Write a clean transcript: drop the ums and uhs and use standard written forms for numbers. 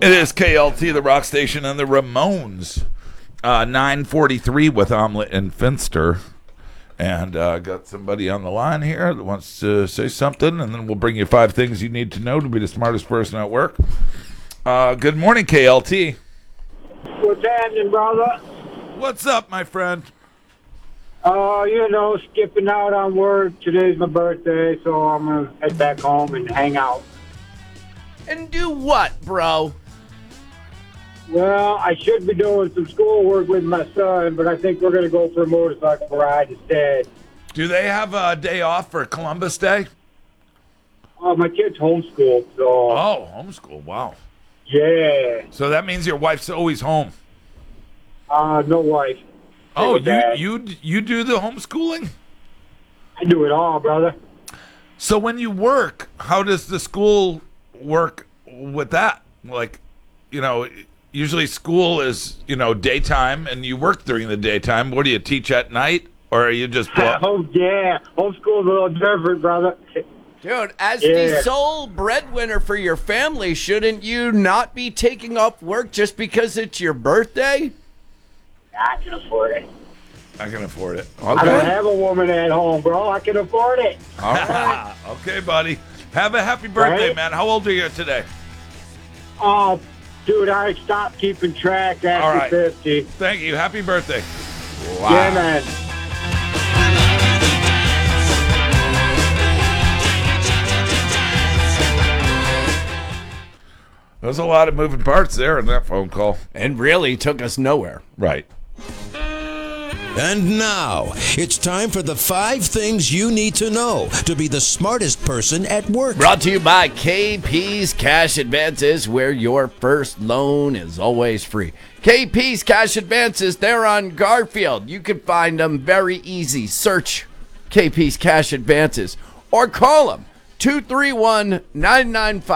It is KLT, the rock station, and the Ramones. 9:43 with Omelet and Finster. And got somebody on the line here that wants to say something, and then we'll bring you 5 things you need to know to be the smartest person at work. Good morning, KLT. What's happening, brother? What's up, my friend? Skipping out on work. Today's my birthday, so I'm going to head back home and hang out. And do what, bro? Well, I should be doing some schoolwork with my son, but I think we're going to go for a motorcycle ride instead. Do they have a day off for Columbus Day? My kid's homeschooled, so... Oh, homeschool, wow. Yeah. So that means your wife's always home. No wife. Oh, Dad. you do the homeschooling? I do it all, brother. So when you work, how does the school work with that? Like, usually school is, daytime, and you work during the daytime. What do you teach at night, or are you just... Oh, yeah. Homeschool's a little different, brother. Dude, as the sole breadwinner for your family, shouldn't you not be taking off work just because it's your birthday? I can afford it. I can afford it. Okay. I don't have a woman at home, bro. I can afford it. All right. Okay, buddy. Have a happy birthday, Right? man. How old are you today? Oh, dude, I stopped keeping track after All right. 50. Thank you. Happy birthday. Yeah, man. There's a lot of moving parts there in that phone call. And really took us nowhere. Right. And now, it's time for the 5 things you need to know to be the smartest person at work. Brought to you by KP's Cash Advances, where your first loan is always free. KP's Cash Advances, they're on Garfield. You can find them very easy. Search KP's Cash Advances or call them 231-995.